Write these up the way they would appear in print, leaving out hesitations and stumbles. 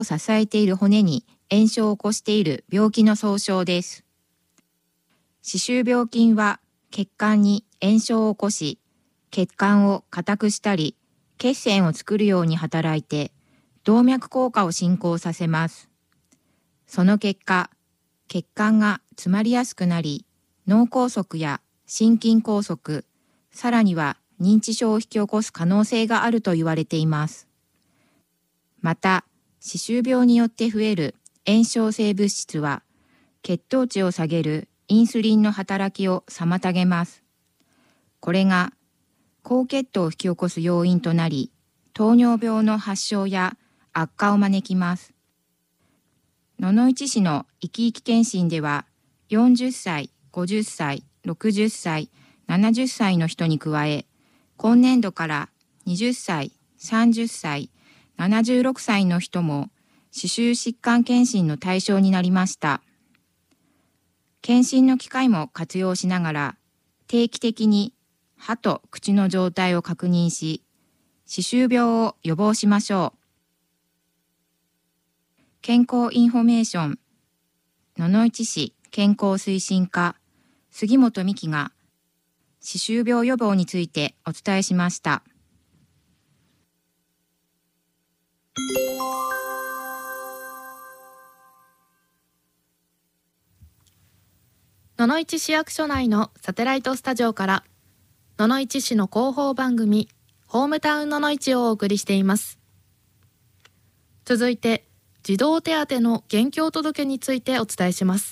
支えている骨に炎症を起こしている病気の総称です。歯周病菌は血管に炎症を起こし、血管を硬くしたり、血栓を作るように働いて、動脈硬化を進行させます。その結果、血管が詰まりやすくなり、脳梗塞や心筋梗塞、さらには認知症を引き起こす可能性があると言われています。また、歯周病によって増える炎症性物質は、血糖値を下げるインスリンの働きを妨げます。これが高血糖を引き起こす要因となり、糖尿病の発症や悪化を招きます。野々市市のいきいき検診では、40歳、50歳、60歳、70歳の人に加え、今年度から20歳、30歳、76歳の人も歯周疾患検診の対象になりました。検診の機会も活用しながら、定期的に歯と口の状態を確認し、歯周病を予防しましょう。健康インフォメーション、野々市市健康推進課、杉本美希が、歯周病予防についてお伝えしました。 野々市市役所内のサテライトスタジオから野々市市の広報番組ホームタウン野々市をお送りしています。続いて児童手当の現況届についてお伝えします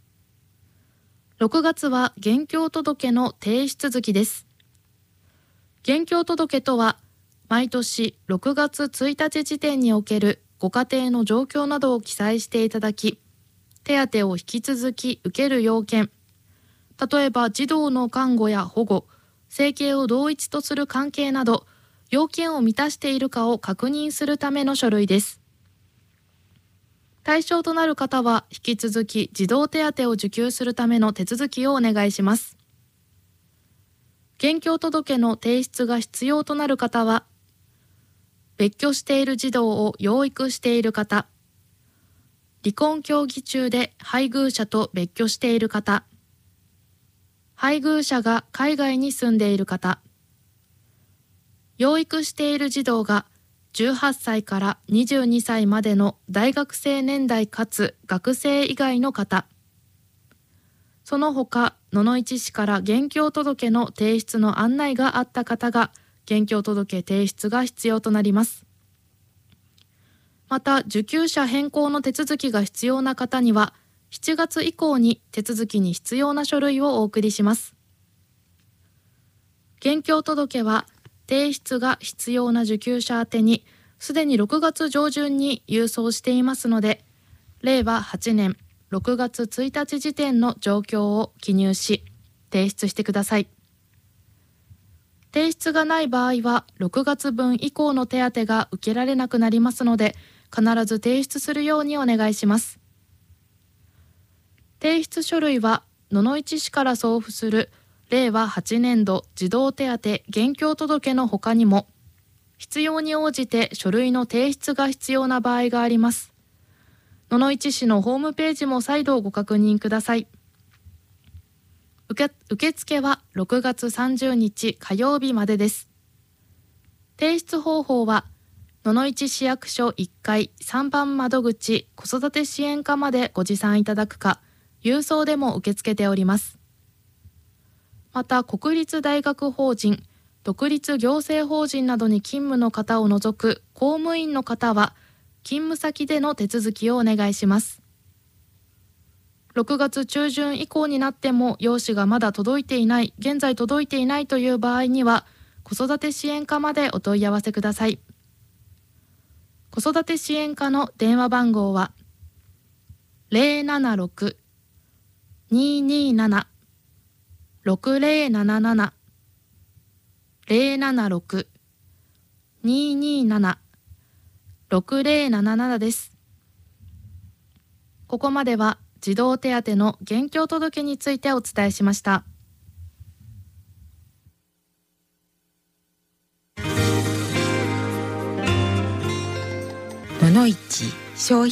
。6月は現況届の提出月です。現況届とは毎年6月1日時点におけるご家庭の状況などを記載していただき、手当を引き続き受ける要件、例えば児童の看護や保護、生計を同一とする関係など、要件を満たしているかを確認するための書類です。対象となる方は引き続き児童手当を受給するための手続きをお願いします。現況届の提出が必要となる方は、別居している児童を養育している方、離婚協議中で配偶者と別居している方、配偶者が海外に住んでいる方、養育している児童が18歳から22歳までの大学生年代かつ学生以外の方、その他野々市市から現況届の提出の案内があった方が現況届提出が必要となります。また受給者変更の手続きが必要な方には7月以降に手続きに必要な書類をお送りします。現況届は提出が必要な受給者宛てにすでに6月上旬に郵送していますので、令和8年6月1日時点の状況を記入し提出してください。提出がない場合は6月分以降の手当が受けられなくなりますので、必ず提出するようにお願いします。提出書類は野々市市から送付する令和8年度児童手当現況届の他にも、必要に応じて書類の提出が必要な場合があります。野々市市のホームページも再度ご確認ください。受付は6月30日火曜日までです。提出方法は野々市市役所1階3番窓口子育て支援課までご持参いただくか、郵送でも受け付けております。また国立大学法人、独立行政法人などに勤務の方を除く公務員の方は勤務先での手続きをお願いします。6月中旬以降になっても用紙がまだ現在届いていないという場合には子育て支援課までお問い合わせください。子育て支援課の電話番号は 076-227-6077 076-227-6077 です。ここまでは児童手当の現況届についてお伝えしました。 野々市消費